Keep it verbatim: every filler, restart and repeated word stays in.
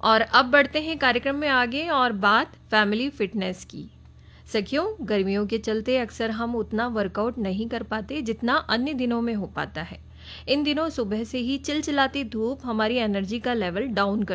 और अब बढ़ते हैं कार्यक्रम में आगे और बात फैमिली फिटनेस की। सखियों, गर्मियों के चलते अक्सर हम उतना वर्कआउट नहीं कर पाते जितना अन्य दिनों में हो पाता है। इन दिनों सुबह से ही चिलचिलाती धूप हमारी एनर्जी का लेवल डाउन कर